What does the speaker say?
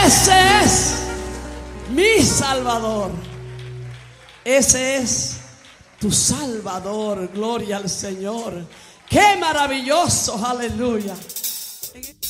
Ese es mi Salvador. Ese es tu Salvador. Gloria al Señor. Qué maravilloso, aleluya.